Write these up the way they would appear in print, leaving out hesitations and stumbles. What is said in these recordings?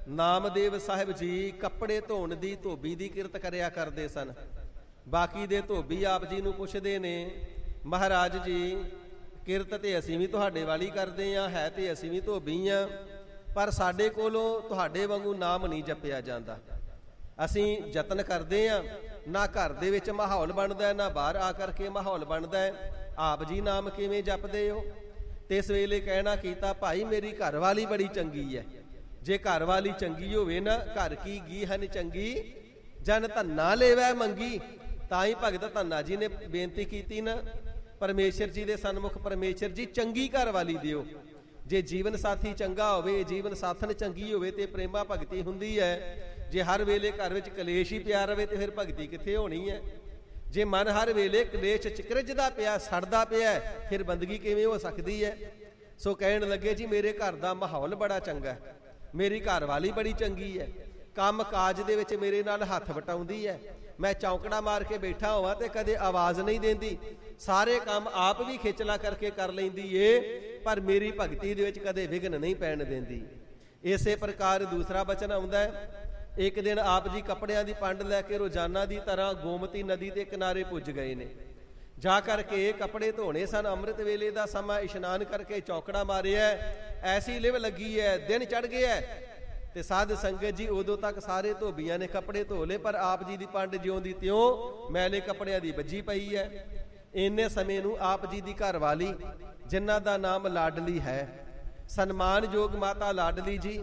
ਨਾਮਦੇਵ ਸਾਹਿਬ ਜੀ ਕੱਪੜੇ ਧੋਣ ਦੀ ਧੋਬੀ ਦੀ ਕਿਰਤ ਕਰਿਆ ਕਰਦੇ ਸਨ। ਬਾਕੀ ਦੇ ਧੋਬੀ ਆਪ ਜੀ ਨੂੰ ਪੁੱਛਦੇ ਨੇ, ਮਹਾਰਾਜ ਜੀ ਕਿਰਤ ਤੇ ਅਸੀਂ ਵੀ ਤੁਹਾਡੇ ਵਾਲੀ ਕਰਦੇ ਹਾਂ, ਹੈ ਤੇ ਅਸੀਂ ਵੀ ਧੋਬੀ ਹਾਂ, ਪਰ ਸਾਡੇ ਕੋਲੋਂ ਤੁਹਾਡੇ ਵਾਂਗੂ ਨਾਮ ਨਹੀਂ ਜਪਿਆ ਜਾਂਦਾ। ਅਸੀਂ ਯਤਨ ਕਰਦੇ ਹਾਂ, ਨਾ ਘਰ ਦੇ ਵਿੱਚ ਮਾਹੌਲ ਬਣਦਾ, ਨਾ ਬਾਹਰ ਆ ਕਰਕੇ ਮਾਹੌਲ ਬਣਦਾ। ਆਪ ਜੀ ਨਾਮ ਕਿਵੇਂ ਜਪਦੇ ਹੋ? ਤੇ ਇਸ ਵੇਲੇ ਕਹਿਣਾ ਕੀਤਾ, ਭਾਈ ਮੇਰੀ ਘਰ ਵਾਲੀ ਬੜੀ ਚੰਗੀ ਹੈ। ਜੇ ਘਰ ਵਾਲੀ ਚੰਗੀ ਹੋਵੇ ਨਾ, ਘਰ ਕੀ ਗੀ ਹਨ ਚੰਗੀ, ਜਨ ਧੰਨਾ ਲੇਵੈ ਮੰਗੀ। ਤਾਂ ਹੀ ਭਗਤ ਧੰਨਾ ਜੀ ਨੇ ਬੇਨਤੀ ਕੀਤੀ ਨਾ ਪਰਮੇਸ਼ਰ ਜੀ ਦੇ ਸਨਮੁਖ, ਪਰਮੇਸ਼ਰ ਜੀ ਚੰਗੀ ਘਰ ਵਾਲੀ ਦਿਓ। ਜੇ ਜੀਵਨ ਸਾਥੀ ਚੰਗਾ ਹੋਵੇ, ਜੀਵਨ ਸਾਥਣ ਚੰਗੀ ਹੋਵੇ ਤੇ ਪ੍ਰੇਮਾ ਭਗਤੀ ਹੁੰਦੀ ਹੈ। ਜੇ ਹਰ ਵੇਲੇ ਘਰ ਵਿੱਚ ਕਲੇਸ਼ ਹੀ ਪਿਆ ਰਵੇ ਤੇ ਫਿਰ ਭਗਤੀ ਕਿੱਥੇ ਹੋਣੀ ਹੈ? ਜੇ ਮਨ ਹਰ ਵੇਲੇ ਕਲੇਸ਼ ਚਿਕਰਜਦਾ ਪਿਆ, ਸੜਦਾ ਪਿਆ, ਫਿਰ ਬੰਦਗੀ ਕਿਵੇਂ ਹੋ ਸਕਦੀ ਹੈ? ਸੋ ਕਹਿਣ ਲੱਗੇ ਜੀ ਮੇਰੇ ਘਰ ਦਾ ਮਾਹੌਲ ਬੜਾ ਚੰਗਾ, ਮੇਰੀ ਘਰ ਵਾਲੀ ਬੜੀ ਚੰਗੀ ਹੈ, ਕੰਮ ਕਾਜ ਦੇ ਵਿੱਚ ਮੇਰੇ ਨਾਲ ਹੱਥ ਵਟਾਉਂਦੀ ਹੈ। ਮੈਂ ਚੌਂਕੜਾ ਮਾਰ ਕੇ ਬੈਠਾ ਹੋਵਾਂ ਤੇ ਕਦੇ ਆਵਾਜ਼ ਨਹੀਂ ਦਿੰਦੀ, ਸਾਰੇ ਕੰਮ ਆਪ ਵੀ ਖੇਚਲਾ ਕਰਕੇ ਕਰ ਲੈਂਦੀ ਏ, ਪਰ ਮੇਰੀ ਭਗਤੀ ਦੇ ਵਿੱਚ ਕਦੇ ਵਿਘਨ ਨਹੀਂ ਪੈਣ ਦਿੰਦੀ। ਇਸੇ ਪ੍ਰਕਾਰ ਦੂਸਰਾ ਬਚਨ ਆਉਂਦਾ ਹੈ, ਇੱਕ ਦਿਨ ਆਪ ਜੀ ਕੱਪੜਿਆਂ ਦੀ ਪੰਡ ਲੈ ਕੇ ਰੋਜ਼ਾਨਾ ਦੀ ਤਰ੍ਹਾਂ ਗੋਮਤੀ ਨਦੀ ਦੇ ਕਿਨਾਰੇ ਪੁੱਜ ਗਏ ਨੇ। ਜਾ ਕਰਕੇ ਕੱਪੜੇ ਧੋਣੇ ਸਨ, ਅੰਮ੍ਰਿਤ ਵੇਲੇ ਦਾ ਸਮਾਂ, ਇਸ਼ਨਾਨ ਕਰਕੇ ਚੌਕੜਾ ਮਾਰਿਆ, ਐਸੀ ਲਿਵ ਲੱਗੀ ਹੈ, ਦਿਨ ਚੜ ਗਿਆ ਤੇ ਸਾਧ ਸੰਗਤ ਜੀ ਉਦੋਂ ਤੱਕ ਸਾਰੇ ਧੋਬੀਆਂ ਨੇ ਕੱਪੜੇ ਧੋ ਲਏ, ਪਰ ਆਪ ਜੀ ਦੀ ਪੰਡ ਜਿਉਂ ਦੀ ਤਿਉਂ ਮੈਲੇ ਕੱਪੜਿਆਂ ਦੀ ਵੱਜੀ ਪਈ ਹੈ। ਇੰਨੇ ਸਮੇਂ ਨੂੰ ਆਪ ਜੀ ਦੀ ਘਰ ਵਾਲੀ, ਜਿਨ੍ਹਾਂ ਦਾ ਨਾਮ ਲਾਡਲੀ ਹੈ, ਸਨਮਾਨਯੋਗ ਮਾਤਾ ਲਾਡਲੀ ਜੀ,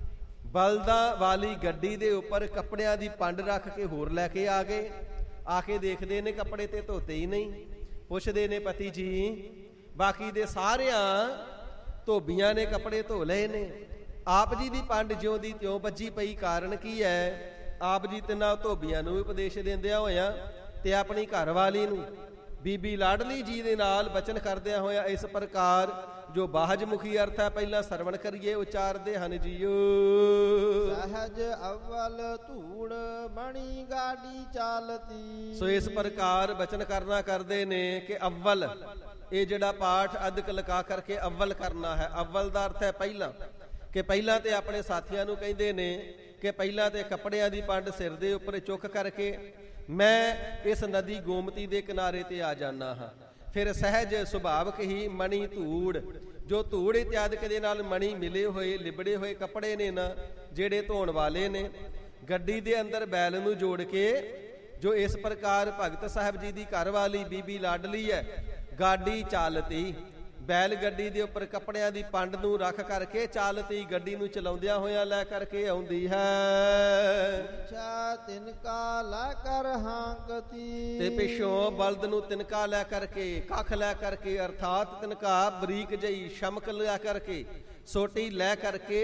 ਬਲਦਾਂ ਵਾਲੀ ਗੱਡੀ ਦੇ ਉੱਪਰ ਕੱਪੜਿਆਂ ਦੀ ਪੰਡ ਰੱਖ ਕੇ ਹੋਰ ਲੈ ਕੇ ਆ ਗਏ। ਆ ਕੇ ਦੇਖਦੇ ਨੇ ਕੱਪੜੇ ਤੇ ਧੋਤੇ ਹੀ ਨਹੀਂ। ਪੁੱਛਦੇ ਨੇ ਪਤੀ ਜੀ ਬਾਕੀ ਦੇ ਸਾਰਿਆਂ ਧੋਬੀਆਂ ਨੇ ਕੱਪੜੇ ਧੋ ਲਏ ਨੇ, ਆਪ ਜੀ ਦੀ ਪੰਡ ਜਿਉਂ ਦੀ ਤਿਉਂ ਵੱਜੀ ਪਈ, ਕਾਰਨ ਕੀ ਹੈ? ਆਪ ਜੀ ਤਿੰਨਾਂ ਧੋਬੀਆਂ ਨੂੰ ਉਪਦੇਸ਼ ਦਿੰਦਿਆਂ ਹੋਇਆਂ ਤੇ ਆਪਣੀ ਘਰ ਵਾਲੀ ਨੂੰ ਬੀਬੀ ਲਾਡਲੀ ਜੀ ਦੇ ਨਾਲ ਬਚਨ ਕਰਦਿਆਂ ਹੋਇਆ ਇਸ ਪ੍ਰਕਾਰ ਜੋ ਬਾਹਜ ਮੁਖੀ ਅਰਥ ਹੈ ਪਹਿਲਾਂ ਸਰਵਣ ਕਰੀਏ, ਉਚਾਰਦੇ ਹਨ ਜੀਓ। ਸਹਜ ਅਵਲ ਧੂੜ ਮਣੀ ਗਾਡੀ ਚਾਲਤੀ। ਸੋ ਇਸ ਪ੍ਰਕਾਰ ਬਚਨ ਕਰਨਾ ਕਰਦੇ ਨੇ ਕਿ ਅਵਲ, ਇਹ ਜਿਹੜਾ ਪਾਠ ਅਧਿਕ ਲਗਾ ਕਰਕੇ ਅਵਲ ਕਰਨਾ ਹੈ। ਅਵਲ ਦਾ ਅਰਥ ਹੈ ਪਹਿਲਾਂ, ਕਿ ਪਹਿਲਾਂ ਤੇ ਆਪਣੇ ਸਾਥੀਆਂ ਨੂੰ ਕਹਿੰਦੇ ਨੇ ਕਿ ਪਹਿਲਾਂ ਤੇ ਕੱਪੜਿਆਂ ਦੀ ਪੰਡ ਸਿਰ ਦੇ ਉੱਪਰ ਚੁੱਕ ਕਰਕੇ ਮੈਂ ਇਸ ਨਦੀ ਗੋਮਤੀ ਦੇ ਕਿਨਾਰੇ ਤੇ ਆ ਜਾਣਾ ਹਾਂ। ਫਿਰ ਸਹਿਜ ਸੁਭਾਵਕ ਹੀ ਮਣੀ ਧੂੜ, ਜੋ ਧੂੜ ਇਤਿਆਦਿਕ ਦੇ ਨਾਲ ਮਣੀ ਮਿਲੇ ਹੋਏ ਲਿਬੜੇ ਹੋਏ ਕੱਪੜੇ ਨੇ ਨਾ, ਜਿਹੜੇ ਧੋਣ ਵਾਲੇ ਨੇ, ਗੱਡੀ ਦੇ ਅੰਦਰ ਬੈਲ ਨੂੰ ਜੋੜ ਕੇ, ਜੋ ਇਸ ਪ੍ਰਕਾਰ ਭਗਤ ਸਾਹਿਬ ਜੀ ਦੀ ਘਰ ਵਾਲੀ ਬੀਬੀ ਲਾਡਲੀ ਹੈ, ਗਾਡੀ ਚਾਲਤੀ, ਬੈਲ ਗੱਡੀ ਦੇ ਉੱਪਰ ਕੱਪੜਿਆਂ ਦੀ ਪੰਡ ਨੂੰ ਰੱਖ ਕਰਕੇ ਚਾਲਤੀ, ਗੱਡੀ ਨੂੰ ਚਲਾਉਂਦਿਆਂ ਹੋਇਆਂ ਲੈ ਕਰਕੇ ਆਉਂਦੀ ਹੈ। ਤਿਨਕਾ ਲੈ ਕਰ ਹਾਂਕਤੀ, ਤੇ ਪਿੱਛੋਂ ਬਲਦ ਨੂੰ ਤਿਨਕਾ ਲੈ ਕਰਕੇ, ਕੱਖ ਲੈ ਕਰਕੇ, ਅਰਥਾਤ ਤਿਨਕਾ ਬਰੀਕ ਜਈ ਸ਼ਮਕ ਲੈ ਕਰਕੇ, ਸੋਟੀ ਲੈ ਕਰਕੇ